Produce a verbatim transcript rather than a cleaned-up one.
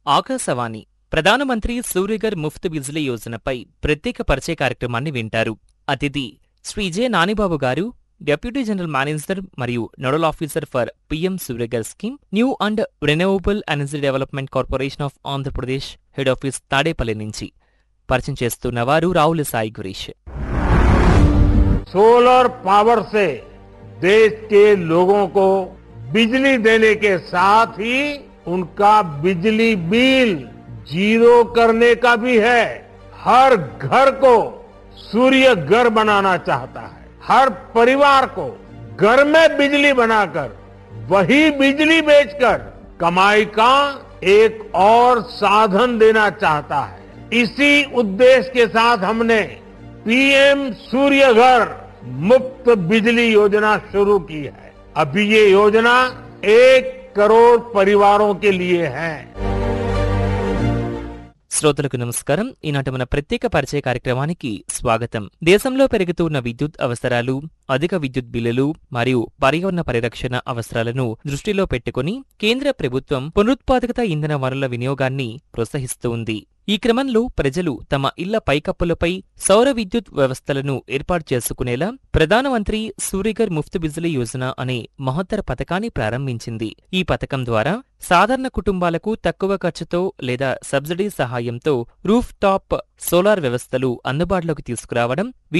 ఆకాశవాణి ప్రధానమంత్రి సూర్యఘర్ ముఫ్త్ బిజ్లీ యోజనపై ప్రత్యేక పరిచయ కార్యక్రమాన్ని వింటారు. అతిథి శ్రీ జె నానిబాబు గారు, డెప్యూటీ జనరల్ మేనేజర్ మరియు nodal officer for PM Surya Ghar scheme, new and renewable energy development corporation of Andhra Pradesh, head office Tadepalli నుంచి. పరిచయం చేస్తున్నవారు రావుల సాయి గురీష్. सोलर पावर से देश के लोगों को बिजली देने के साथ ही उनका बिजली बिल जीरो करने का भी है. हर घर को सूर्य घर बनाना चाहता है. हर परिवार को घर में बिजली बनाकर वही बिजली बेचकर कमाई का एक और साधन देना चाहता है. इसी उद्देश्य के साथ हमने पीएम सूर्य घर मुफ्त बिजली योजना शुरू की है. अभी ये योजना एक करोड़ परिवारों के लिए है. శ్రోతలకు నమస్కారం. ఈనాటి మన ప్రత్యేక పరిచయ కార్యక్రమానికి స్వాగతం. దేశంలో పెరుగుతున్న విద్యుత్ అవసరాలు, అధిక విద్యుత్ బిల్లులు మరియు పర్యావరణ పరిరక్షణ అవసరాలను దృష్టిలో పెట్టుకుని కేంద్ర ప్రభుత్వం పునరుత్పాదక ఇంధన వనరుల వినియోగాన్ని ప్రోత్సహిస్తూ ఉంది. ఈ క్రమంలో ప్రజలు తమ ఇళ్ల పైకప్పులపై సౌర విద్యుత్ వ్యవస్థలను ఏర్పాటు చేసుకునేలా ప్రధానమంత్రి సూర్యఘర్ ముఫ్త్ బిజ్లీ యోజన అనే మహత్తర పథకాన్ని ప్రారంభించింది. ఈ పథకం ద్వారా సాధారణ కుటుంబాలకు తక్కువ ఖర్చుతో లేదా సబ్సిడీ సహాయంతో రూఫ్ టాప్ సోలార్ వ్యవస్థలు అందుబాటులోకి తీసుకురావడం